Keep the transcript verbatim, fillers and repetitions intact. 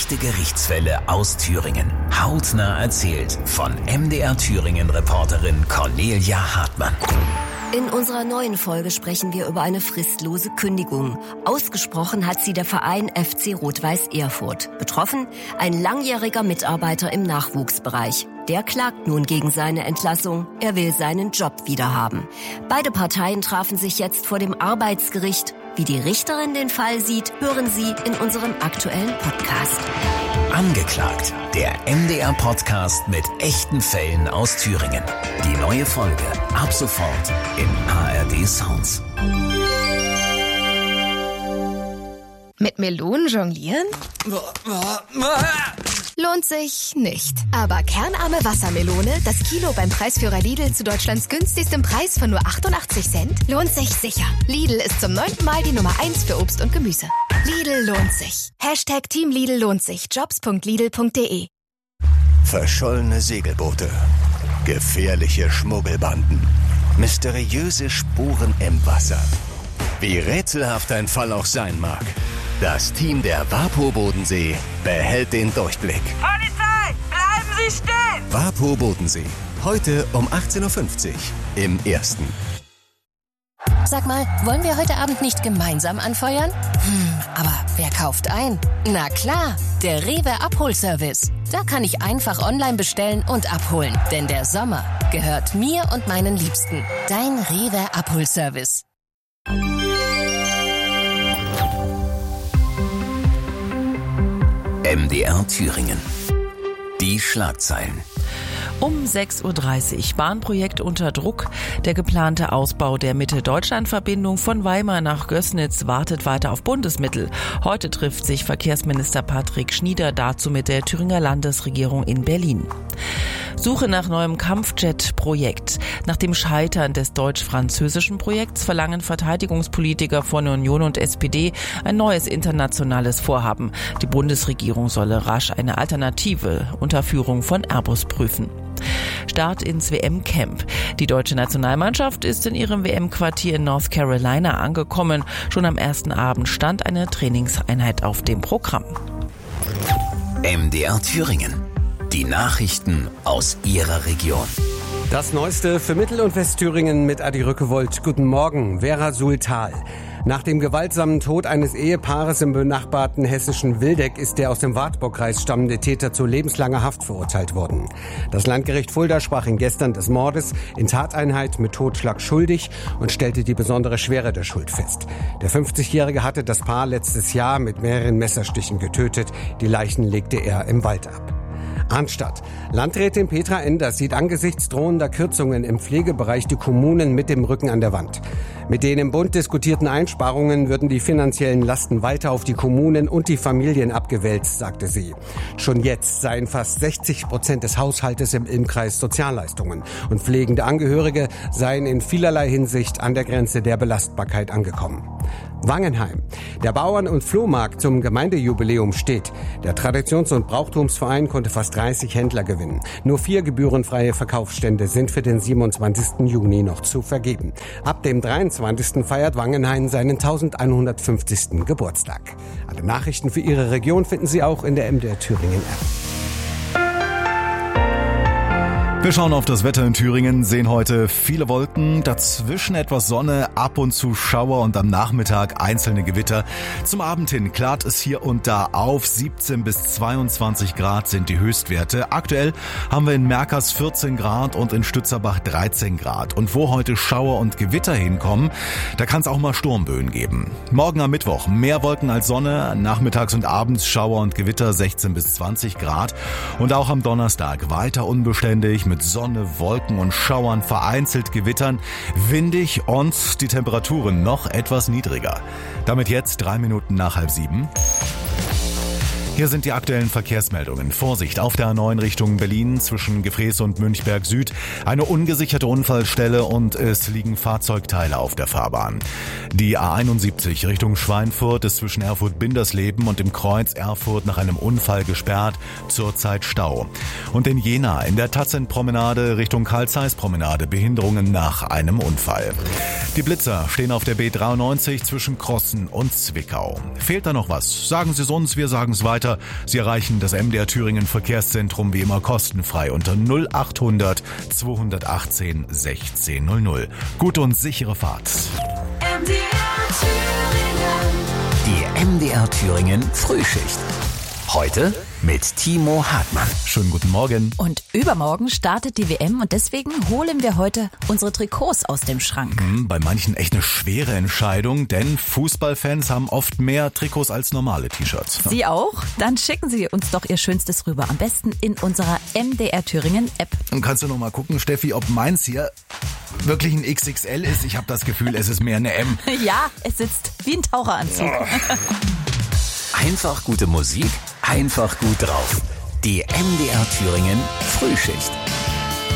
Echte Gerichtsfälle aus Thüringen. Hautnah erzählt von M D R Thüringen-Reporterin Cornelia Hartmann. In unserer neuen Folge sprechen wir über eine fristlose Kündigung. Ausgesprochen hat sie der Verein F C Rot-Weiß Erfurt. Betroffen ein langjähriger Mitarbeiter im Nachwuchsbereich. Der klagt nun gegen seine Entlassung. Er will seinen Job wiederhaben. Beide Parteien trafen sich jetzt vor dem Arbeitsgericht. Wie die Richterin den Fall sieht, hören Sie in unserem aktuellen Podcast. Angeklagt, der M D R-Podcast mit echten Fällen aus Thüringen. Die neue Folge ab sofort im A R D Sounds. Mit Melonen jonglieren? Lohnt sich nicht. Aber kernarme Wassermelone, das Kilo beim Preisführer Lidl zu Deutschlands günstigstem Preis von nur achtundachtzig Cent, lohnt sich sicher. Lidl ist zum neunten Mal die Nummer eins für Obst und Gemüse. Lidl lohnt sich. Hashtag Team Lidl lohnt sich. Jobs punkt lidl punkt de. Verschollene Segelboote. Gefährliche Schmuggelbanden. Mysteriöse Spuren im Wasser. Wie rätselhaft ein Fall auch sein mag. Das Team der WaPo Bodensee behält den Durchblick. Polizei, bleiben Sie stehen! WaPo Bodensee, heute um achtzehn Uhr fünfzig im Ersten. Sag mal, wollen wir heute Abend nicht gemeinsam anfeuern? Hm, aber wer kauft ein? Na klar, der Rewe Abholservice. Da kann ich einfach online bestellen und abholen. Denn der Sommer gehört mir und meinen Liebsten. Dein Rewe Abholservice. M D R Thüringen. Die Schlagzeilen. Um sechs Uhr dreißig, Bahnprojekt unter Druck. Der geplante Ausbau der Mitte-Deutschland-Verbindung von Weimar nach Gößnitz wartet weiter auf Bundesmittel. Heute trifft sich Verkehrsminister Patrick Schnieder dazu mit der Thüringer Landesregierung in Berlin. Suche nach neuem Kampfjet-Projekt. Nach dem Scheitern des deutsch-französischen Projekts verlangen Verteidigungspolitiker von Union und S P D ein neues internationales Vorhaben. Die Bundesregierung solle rasch eine Alternative unter Führung von Airbus prüfen. Start ins W M-Camp. Die deutsche Nationalmannschaft ist in ihrem W M-Quartier in North Carolina angekommen. Schon am ersten Abend stand eine Trainingseinheit auf dem Programm. M D R Thüringen. Die Nachrichten aus Ihrer Region. Das Neueste für Mittel- und Westthüringen mit Adi Rückewold. Guten Morgen, Vera Sultal. Nach dem gewaltsamen Tod eines Ehepaares im benachbarten hessischen Wildeck ist der aus dem Wartburgkreis stammende Täter zu lebenslanger Haft verurteilt worden. Das Landgericht Fulda sprach ihn gestern des Mordes in Tateinheit mit Totschlag schuldig und stellte die besondere Schwere der Schuld fest. Der fünfzigjährige hatte das Paar letztes Jahr mit mehreren Messerstichen getötet. Die Leichen legte er im Wald ab. Arnstadt. Landrätin Petra Enders sieht angesichts drohender Kürzungen im Pflegebereich die Kommunen mit dem Rücken an der Wand. Mit den im Bund diskutierten Einsparungen würden die finanziellen Lasten weiter auf die Kommunen und die Familien abgewälzt, sagte sie. Schon jetzt seien fast sechzig Prozent des Haushaltes im Ilmkreis Sozialleistungen und pflegende Angehörige seien in vielerlei Hinsicht an der Grenze der Belastbarkeit angekommen. Wangenheim. Der Bauern- und Flohmarkt zum Gemeindejubiläum steht. Der Traditions- und Brauchtumsverein konnte fast dreißig Händler gewinnen. Nur vier gebührenfreie Verkaufsstände sind für den siebenundzwanzigsten Juni noch zu vergeben. Ab dem dreiundzwanzigsten feiert Wangenheim seinen eintausendeinhundertfünfzigsten Geburtstag. Alle Nachrichten für Ihre Region finden Sie auch in der M D R Thüringen App. Wir schauen auf das Wetter in Thüringen, sehen heute viele Wolken, dazwischen etwas Sonne, ab und zu Schauer und am Nachmittag einzelne Gewitter. Zum Abend hin klart es hier und da auf, siebzehn bis zweiundzwanzig Grad sind die Höchstwerte. Aktuell haben wir in Merkers vierzehn Grad und in Stützerbach dreizehn Grad. Und wo heute Schauer und Gewitter hinkommen, da kann es auch mal Sturmböen geben. Morgen am Mittwoch mehr Wolken als Sonne, nachmittags und abends Schauer und Gewitter sechzehn bis zwanzig Grad. Und auch am Donnerstag weiter unbeständig mit Sonne, Wolken und Schauern, vereinzelt Gewittern, windig und die Temperaturen noch etwas niedriger. Damit jetzt drei Minuten nach halb sieben. Hier sind die aktuellen Verkehrsmeldungen. Vorsicht auf der A neun Richtung Berlin zwischen Gefrees und Münchberg Süd. Eine ungesicherte Unfallstelle und es liegen Fahrzeugteile auf der Fahrbahn. Die A einundsiebzig Richtung Schweinfurt ist zwischen Erfurt-Bindersleben und dem Kreuz Erfurt nach einem Unfall gesperrt. Zurzeit Stau. Und in Jena in der Tatzenpromenade Richtung Karl-Zeiss-Promenade Behinderungen nach einem Unfall. Die Blitzer stehen auf der B dreiundneunzig zwischen Crossen und Zwickau. Fehlt da noch was? Sagen Sie es uns, wir sagen es weiter. Wetter. Sie erreichen das M D R Thüringen Verkehrszentrum wie immer kostenfrei unter null achthundert zweihundertachtzehn sechzehn null null. Gute und sichere Fahrt. M D R Thüringen. Die M D R Thüringen Frühschicht. Heute mit Timo Hartmann. Schönen guten Morgen. Und übermorgen startet die W M und deswegen holen wir heute unsere Trikots aus dem Schrank. Mhm, bei manchen echt eine schwere Entscheidung, denn Fußballfans haben oft mehr Trikots als normale T-Shirts. Sie auch? Dann schicken Sie uns doch Ihr Schönstes rüber. Am besten in unserer M D R Thüringen App. Und kannst du noch mal gucken, Steffi, ob meins hier wirklich ein X X L ist? Ich habe das Gefühl, es ist mehr eine M. Ja, es sitzt wie ein Taucheranzug. Oh. Einfach gute Musik, einfach gut drauf. Die M D R Thüringen Frühschicht.